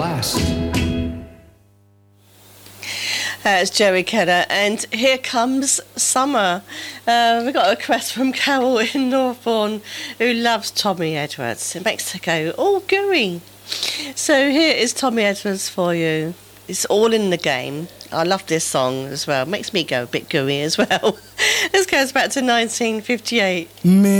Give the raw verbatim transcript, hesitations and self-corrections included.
last. That's Jerry Kenner, and here comes summer. Uh, we've got a request from Carol in Northbourne, who loves Tommy Edwards. It makes her go all gooey. So here is Tommy Edwards for you. It's all in the game. I love this song as well. Makes me go a bit gooey as well. This goes back to nineteen fifty-eight.